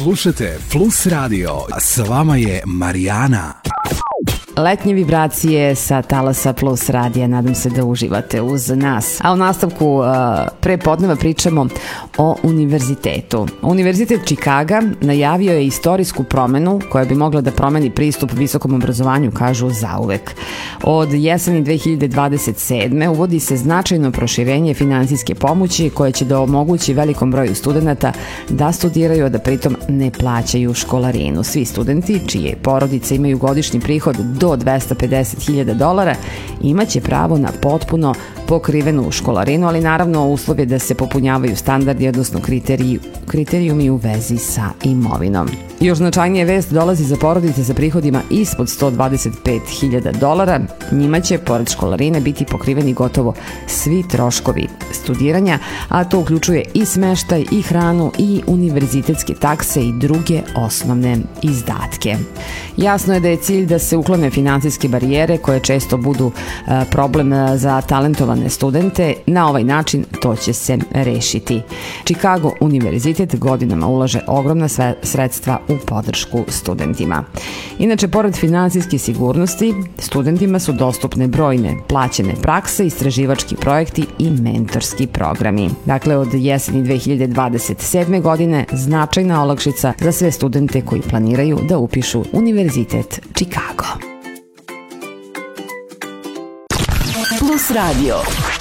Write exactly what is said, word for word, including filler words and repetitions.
Slušajte Plus Radio, a s vama je Marijana. Letnje vibracije sa Talasa Plus radija, nadam se da uživate uz nas. A u nastavku uh, pre podneva pričamo o univerzitetu. Univerzitet Čikaga najavio je istorijsku promenu koja bi mogla da promeni pristup visokom obrazovanju, kažu, zauvek. Od jeseni dve hiljade dvadeset sedme. uvodi se značajno proširenje finansijske pomoći koje će da omogući velikom broju studenta da studiraju, a da pritom ne plaćaju školarinu. Svi studenti čije porodice imaju godišnji prihod do dvesta pedeset hiljada dolara imaće pravo na potpuno pokrivenu školarinu, ali naravno uslov je da se popunjavaju standardi, odnosno kriteriji, kriterijumi u vezi sa imovinom. Još značajnije vest dolazi za porodice sa prihodima ispod sto dvadeset pet hiljada dolara. Njima će, pored školarine, biti pokriveni gotovo svi troškovi studiranja, a to uključuje i smeštaj, i hranu, i univerzitetske takse i druge osnovne izdatke. Jasno je da je cilj da se uklone finansijske barijere koje često budu problem za talentovane studente. Na ovaj način to će se rešiti. Chicago univerzitet godinama ulaže ogromna sredstva u podršku studentima. Inače, pored finansijske sigurnosti, studentima su dostupne brojne plaćene prakse, istraživački projekti i mentorski programi. Dakle, od jeseni dve hiljade dvadeset sedme. godine značajna olakšica za sve studente koji planiraju da upišu Univerzitet Chicago. Plus Radio.